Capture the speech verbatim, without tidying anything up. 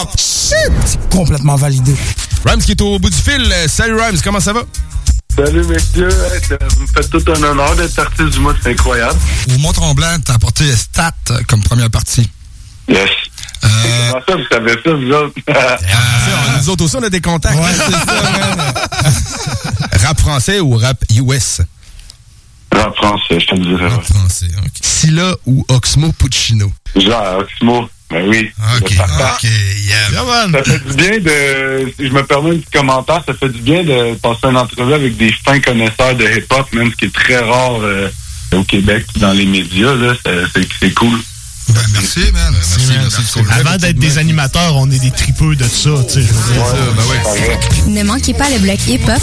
Shit! Complètement validé. Rhymes qui est au bout du fil. Salut Rhymes, comment ça va? Salut messieurs, vous me faites tout un honneur d'être artiste du mois, c'est incroyable. Au Mont-Tremblant, t'as apporté Stat comme première partie. Yes. Euh... Comment ça, vous savez ça, vous autres? ah, ça, nous autres aussi, on a des contacts. Ouais, c'est ça, man. Rap français ou rap U S? Rap français, je te le dirais. Rap français, OK. Scylla ou Oxmo Puccino? Genre, Oxmo, ben oui. OK, OK, yeah. yeah ça fait du bien de... Si je me permets un petit commentaire, ça fait du bien de passer une entrevue avec des fins connaisseurs de hip-hop, même ce qui est très rare euh, au Québec, dans les médias, là, c'est, c'est cool. Ben, merci, man. Merci, merci, man. merci, merci. Avant d'être des animateurs, on est des tripeux de ça, tu sais. Ouais, ben ouais. Ne manquez pas le bloc hip-hop